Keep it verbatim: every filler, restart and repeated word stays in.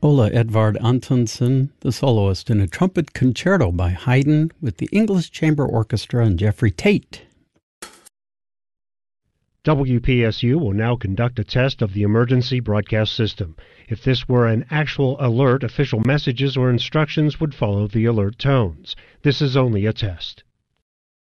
Ola Edvard Antonsen, the soloist in a trumpet concerto by Haydn with the English Chamber Orchestra and Jeffrey Tate. W P S U will now conduct a test of the emergency broadcast system. If this were an actual alert, official messages or instructions would follow the alert tones. This is only a test.